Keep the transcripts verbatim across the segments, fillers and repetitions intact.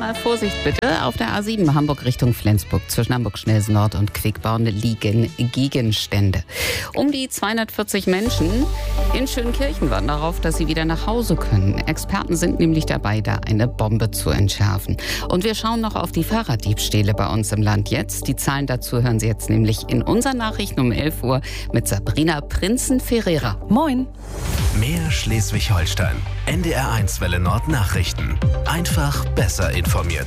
Mal Vorsicht bitte. Auf der A sieben Hamburg Richtung Flensburg zwischen Hamburg-Schnelsen Nord und Quickborn liegen Gegenstände. Um die zweihundertvierzig Menschen in Schönkirchen warten darauf, dass sie wieder nach Hause können. Experten sind nämlich dabei, da eine Bombe zu entschärfen. Und wir schauen noch auf die Fahrraddiebstähle bei uns im Land jetzt. Die Zahlen dazu hören Sie jetzt nämlich in unseren Nachrichten um elf Uhr mit Sabrina Prinzen-Ferreira. Moin. Mehr Schleswig-Holstein. N D R eins Welle Nord Nachrichten. Einfach besser informiert.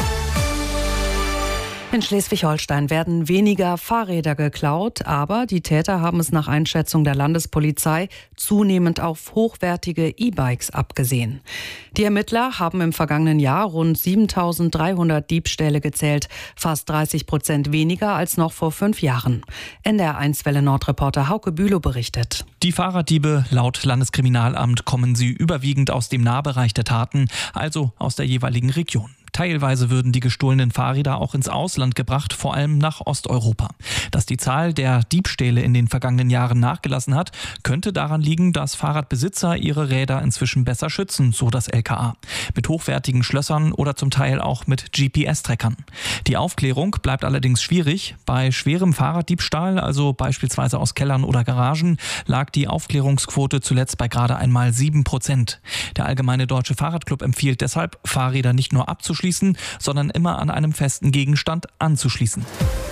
In Schleswig-Holstein werden weniger Fahrräder geklaut, aber die Täter haben es nach Einschätzung der Landespolizei zunehmend auf hochwertige E-Bikes abgesehen. Die Ermittler haben im vergangenen Jahr rund siebentausenddreihundert Diebstähle gezählt, fast dreißig Prozent weniger als noch vor fünf Jahren. N D R eins Welle Nord-Reporter Hauke Bülow berichtet. Die Fahrraddiebe, laut Landeskriminalamt kommen sie überwiegend aus dem Nahbereich der Taten, also aus der jeweiligen Region. Teilweise würden die gestohlenen Fahrräder auch ins Ausland gebracht, vor allem nach Osteuropa. Dass die Zahl der Diebstähle in den vergangenen Jahren nachgelassen hat, könnte daran liegen, dass Fahrradbesitzer ihre Räder inzwischen besser schützen, so das L K A. Mit hochwertigen Schlössern oder zum Teil auch mit G P S-Trackern. Die Aufklärung bleibt allerdings schwierig. Bei schwerem Fahrraddiebstahl, also beispielsweise aus Kellern oder Garagen, lag die Aufklärungsquote zuletzt bei gerade einmal sieben Prozent. Der Allgemeine Deutsche Fahrradclub empfiehlt deshalb, Fahrräder nicht nur abzuschließen, sondern immer an einem festen Gegenstand anzuschließen.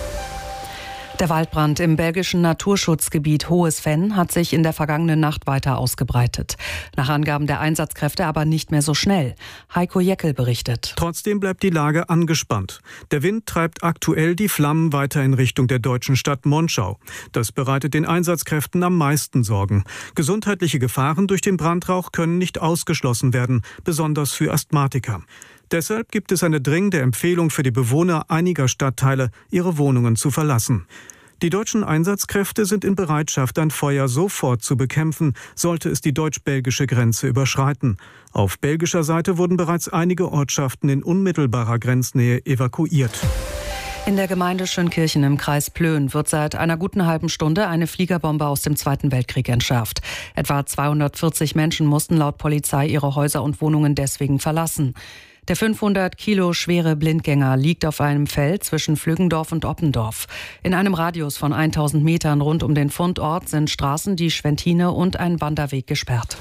Der Waldbrand im belgischen Naturschutzgebiet Hohes Venn hat sich in der vergangenen Nacht weiter ausgebreitet. Nach Angaben der Einsatzkräfte aber nicht mehr so schnell. Heiko Jeckel berichtet. Trotzdem bleibt die Lage angespannt. Der Wind treibt aktuell die Flammen weiter in Richtung der deutschen Stadt Monschau. Das bereitet den Einsatzkräften am meisten Sorgen. Gesundheitliche Gefahren durch den Brandrauch können nicht ausgeschlossen werden, besonders für Asthmatiker. Deshalb gibt es eine dringende Empfehlung für die Bewohner einiger Stadtteile, ihre Wohnungen zu verlassen. Die deutschen Einsatzkräfte sind in Bereitschaft, ein Feuer sofort zu bekämpfen, sollte es die deutsch-belgische Grenze überschreiten. Auf belgischer Seite wurden bereits einige Ortschaften in unmittelbarer Grenznähe evakuiert. In der Gemeinde Schönkirchen im Kreis Plön wird seit einer guten halben Stunde eine Fliegerbombe aus dem Zweiten Weltkrieg entschärft. Etwa zweihundertvierzig Menschen mussten laut Polizei ihre Häuser und Wohnungen deswegen verlassen. Der fünfhundert Kilo schwere Blindgänger liegt auf einem Feld zwischen Flüggendorf und Oppendorf. In einem Radius von tausend Metern rund um den Fundort sind Straßen, die Schwentine und ein Wanderweg gesperrt.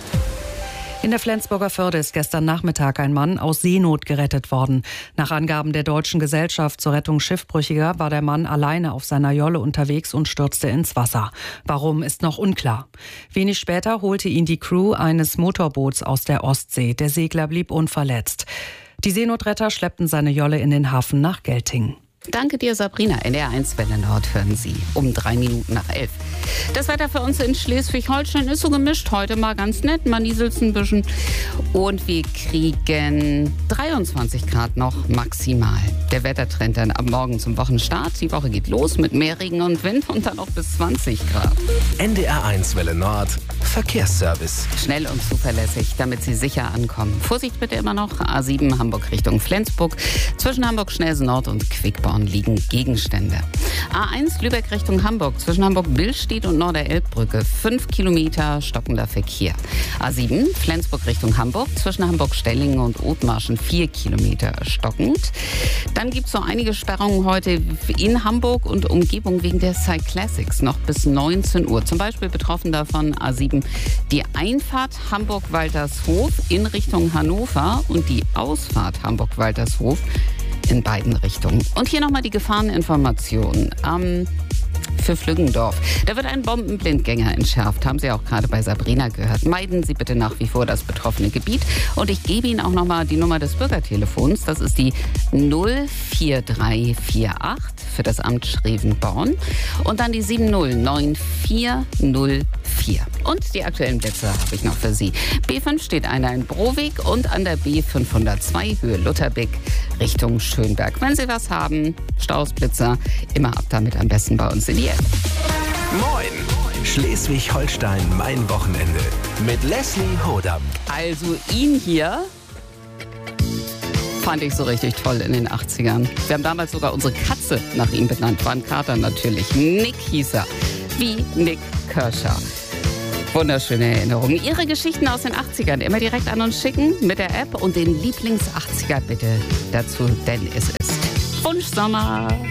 In der Flensburger Förde ist gestern Nachmittag ein Mann aus Seenot gerettet worden. Nach Angaben der Deutschen Gesellschaft zur Rettung Schiffbrüchiger war der Mann alleine auf seiner Jolle unterwegs und stürzte ins Wasser. Warum, ist noch unklar. Wenig später holte ihn die Crew eines Motorboots aus der Ostsee. Der Segler blieb unverletzt. Die Seenotretter schleppten seine Jolle in den Hafen nach Gelting. Danke dir, Sabrina. N D R eins Welle Nord hören Sie um drei Minuten nach elf. Das Wetter für uns in Schleswig-Holstein ist so gemischt. Heute mal ganz nett, man nieselt ein bisschen. Und wir kriegen dreiundzwanzig Grad noch maximal. Der Wettertrend dann ab morgen zum Wochenstart. Die Woche geht los mit mehr Regen und Wind und dann noch bis zwanzig Grad. N D R eins Welle Nord Verkehrsservice. Schnell und zuverlässig, damit Sie sicher ankommen. Vorsicht bitte immer noch. A sieben Hamburg Richtung Flensburg. Zwischen Hamburg-Schnelsen Nord und Quickborn liegen Gegenstände. A eins Lübeck Richtung Hamburg. Zwischen Hamburg-Billstedt und Norder-Elbbrücke. Fünf Kilometer stockender Verkehr. A sieben Flensburg Richtung Hamburg. Zwischen Hamburg-Stellingen und Othmarschen. Vier Kilometer stockend. Dann gibt es noch einige Sperrungen heute in Hamburg und Umgebung wegen der Cyclassics. Noch bis neunzehn Uhr. Zum Beispiel betroffen davon A sieben die Einfahrt Hamburg-Waltershof in Richtung Hannover und die Ausfahrt Hamburg-Waltershof in beiden Richtungen. Und hier nochmal die Gefahreninformation. Ähm, für Flüggendorf. Da wird ein Bombenblindgänger entschärft. Haben Sie auch gerade bei Sabrina gehört. Meiden Sie bitte nach wie vor das betroffene Gebiet. Und ich gebe Ihnen auch nochmal die Nummer des Bürgertelefons. Das ist die null vier drei vier acht für das Amt Schrevenborn. Und dann die sieben null neun vier null vier. Und die aktuellen Plätze habe ich noch für Sie. B fünf steht einer in Broweg und an der B fünfhundertzwei Höhe Lutherbeck Richtung Schönberg. Wenn Sie was haben, Stausblitzer, immer ab damit, am besten bei uns in die App. Moin! Schleswig-Holstein, mein Wochenende. Mit Leslie Hodam. Also ihn hier fand ich so richtig toll in den achtzigern. Wir haben damals sogar unsere Katze nach ihm benannt. War ein Kater natürlich. Nick hieß er. Wie Nick Kershaw. Wunderschöne Erinnerungen. Ihre Geschichten aus den achtzigern immer direkt an uns schicken mit der App und den Lieblings-achtziger bitte dazu, denn es ist Wunschsommer.